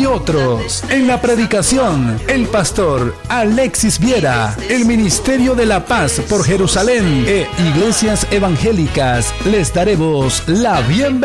otros. En la predicación, el pastor Alexis Viera, el Ministerio de la Paz por Jerusalén e Iglesias Evangélicas les daremos la bienvenida.